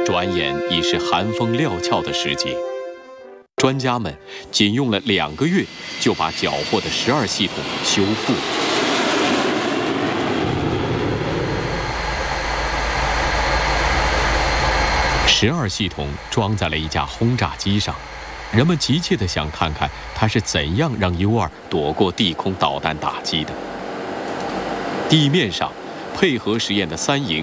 转眼已是寒风料峭的时节，专家们仅用了2个月就把缴获的12系统修复了。12系统装在了一架轰炸机上，人们急切地想看看它是怎样让 U-2躲过地空导弹打击的。地面上，配合实验的3营